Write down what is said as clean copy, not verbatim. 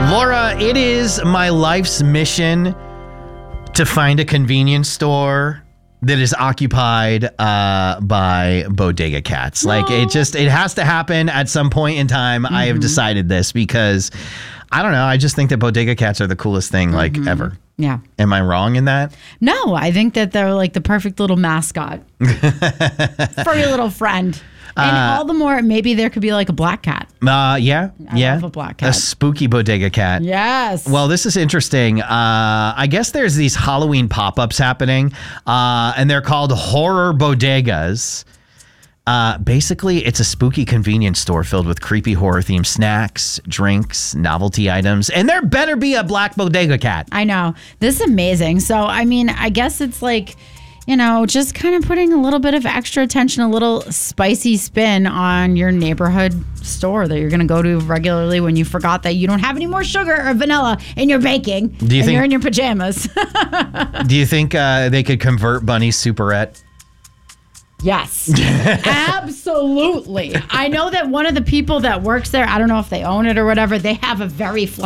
Laura, it is my life's mission to find a convenience store that is occupied by bodega cats. Like it has to happen at some point in time. I have decided this because I don't know. I just think that bodega cats are the coolest thing like ever. Yeah. Am I wrong in that? No, I think that they're like the perfect little mascot for your little friend. And all the more, maybe there could be like a black cat. Yeah. I love a black cat. A spooky bodega cat. Yes. Well, this is interesting. I guess there's these Halloween pop-ups happening, and they're called horror bodegas. Basically, it's a spooky convenience store filled with creepy horror-themed snacks, drinks, novelty items, and there better be a black bodega cat. I know. This is amazing. So, I mean, I guess it's like, you know, just kind of putting a little bit of extra attention, a little spicy spin on your neighborhood store that you're going to go to regularly when you forgot that you don't have any more sugar or vanilla in your baking you're in your pajamas. Do you think they could convert Bunny's Superette? Yes, absolutely. I know that one of the people that works there, I don't know if they own it or whatever, they have a very